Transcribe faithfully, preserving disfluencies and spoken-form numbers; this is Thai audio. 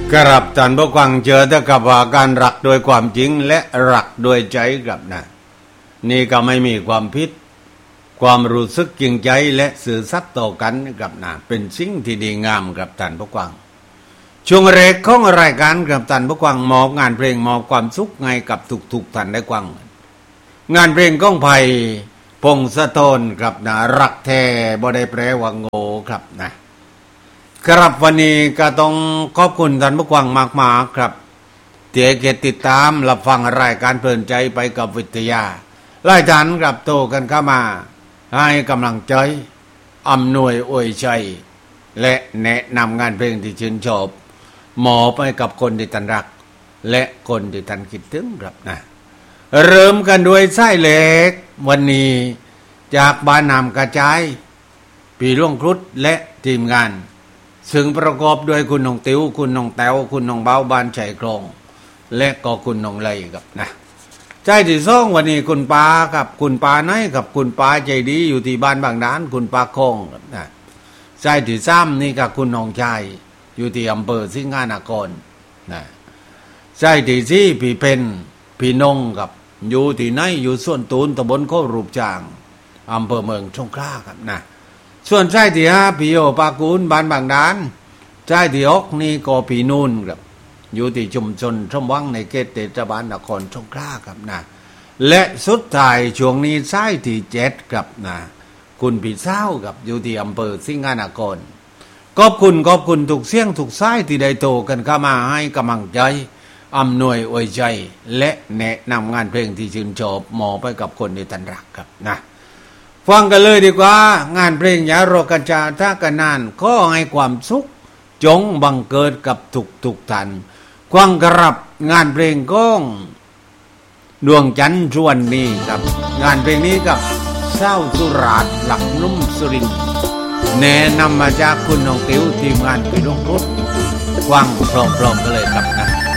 กรับท่านผู้ฟังเจอแต่กับว่าการรักโดยความจริงและรักโดยใจครับนะนี่ก็ไม่มีความผิดความรู้สึกจริงใจและสื่อสัตย์ต่อกันครับนะเป็นสิ่งที่ดีงามครับท่านผู้ฟังช่วงแรกของรายการครับท่านผู้ฟังมอบงานเพลงมอบความสุขให้กับทุกๆท่านได้ฟังงานเพลงของไผ่พงศธรครับนะรักแท้บ่ได้แปลว่าโง่ครับนะครับวันนี้ก็ต้องขอบคุณท่านผู้ฟังมากๆครับที่ให้เกียรติติดตามรับฟังรายการเพลินใจไปกับวิทยาหลายท่านครับโตกันเข้ามาให้กำลังใจอำนวยอวยใจและแนะนำงานเพลงที่ชื่นชอบมอบให้กับคนที่ท่านรักและคนที่ท่านคิดถึงครับนะเริ่มกันด้วยสายเล็กวันนี้จากบ้านนามกระจายพี่ล่วงครุฑและทีมงานซึ่งประกอบด้วยคุณน้องติ๋วคุณน้องแต้วคุณน้องเบาบ้านชัยคลองและก็คุณน้องไลครับนะใจที่สองวันนี้คุณปากับคุณปาไหนกับคุณปาใจดีอยู่ที่บ้านบางด้านคุณปาคงครับนะใจที่สามนี่กับคุณน้องชายอยู่ที่อำเภอสิงหนครนะใจที่สี่พี่เพนพี่นงกับอยู่ที่ไหนอยู่ส่วนตูนตำบลโครูปจางอำเภอเมืองสงขลาครับนะส่วนใจที่ห้าพี่โอปากูลบ้านบางด้านใจที่หกนี่ก็พี่นูนครับอยู่ที่ชุมชนชมวังในเขตเทศบาลนครสงขลาครับนะและสุดท้ายช่วงนี้ใจที่เจ็ดครับนะคุณพี่เศร้ากับอยู่ที่อำเภอสิงหนครขอบคุณขอบคุณทุกเสียงทุกสายที่ได้โทรกันเข้ามาให้กำลังใจอำนวยอวยใจและแนะนำงานเพลงที่ชื่นชอบมอบไปกับคนที่ท่านรักครับนะฟังกันเลยดีกว่างานเพลงอย่ารอกันจาถ้ากันนานก็ให้ความสุขจงบังเกิดกับทุกทุกท่านฟังกรับงานเพลงก้องดวงจันทร์ชวนนี้ครับงานเพลงนี้กับเศร้าสุราษฎร์หลักนุ่มสุรินทร์แนะนำมาจากคุณน้องติ๋วทีมงานพี่น้องรุ่นฟังพร้อมๆกันเลยครับนะ